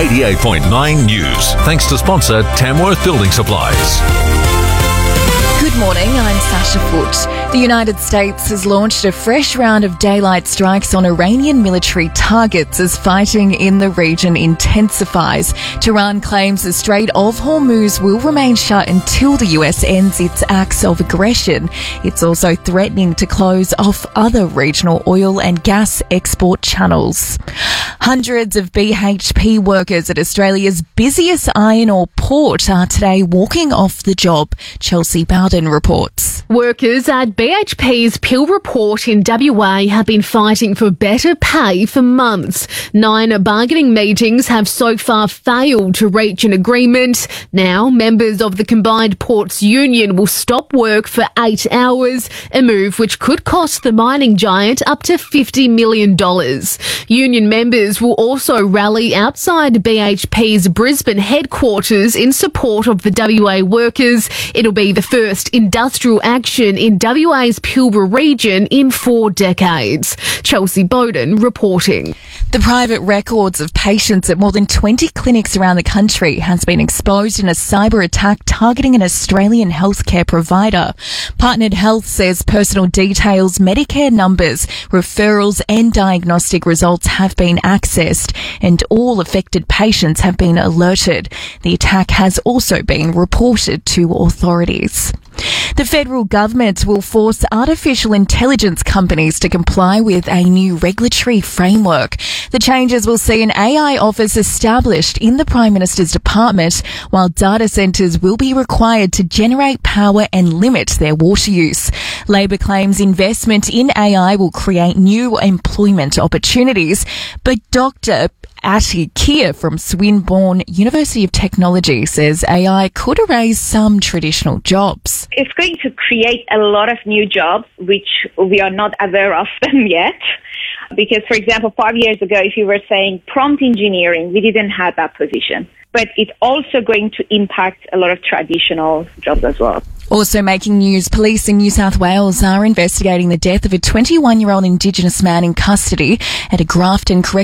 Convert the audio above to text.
88.9 News. Thanks to sponsor Tamworth Building Supplies. Good morning, I'm Sasha Foote. The United States has launched a fresh round of daylight strikes on Iranian military targets as fighting in the region intensifies. Tehran claims the Strait of Hormuz will remain shut until the US ends its acts of aggression. It's also threatening to close off other regional oil and gas export channels. Hundreds of BHP workers at Australia's busiest iron ore port are today walking off the job. Chelsea Bowden reports. Workers at BHP's Pilbara Port in WA have been fighting for better pay for months. 9 bargaining meetings have so far failed to reach an agreement. Now, members of the Combined Ports Union will stop work for 8 hours, a move which could cost the mining giant up to $50 million. Union members will also rally outside BHP's Brisbane headquarters in support of the WA workers. It'll be the first industrial action in WA's Pilbara region in 4 decades. Chelsea Bowden reporting. The private records of patients at more than 20 clinics around the country has been exposed in a cyber attack targeting an Australian healthcare provider. Partnered Health says personal details, Medicare numbers, referrals and diagnostic results have been accessed and all affected patients have been alerted. The attack has also been reported to authorities. The federal government will force artificial intelligence companies to comply with a new regulatory framework. The changes will see an AI office established in the Prime Minister's department, while data centres will be required to generate power and limit their water use. Labor claims investment in AI will create new employment opportunities, but Dr. Ati Kia from Swinburne University of Technology says AI could erase some traditional jobs. It's going to create a lot of new jobs, which we are not aware of them yet. Because, for example, 5 years ago, if you were saying prompt engineering, we didn't have that position. But it's also going to impact a lot of traditional jobs as well. Also making news, police in New South Wales are investigating the death of a 21-year-old Indigenous man in custody at a Grafton Correctional